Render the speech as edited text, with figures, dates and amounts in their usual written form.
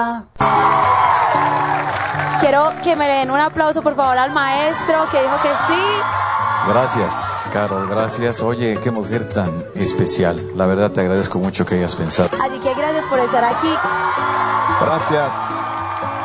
Quiero que me den un aplauso, por favor, al maestro que dijo que sí. Gracias, Carol, gracias. Oye, qué mujer tan especial. La verdad te agradezco mucho que hayas pensado. Así que gracias por estar aquí. Gracias.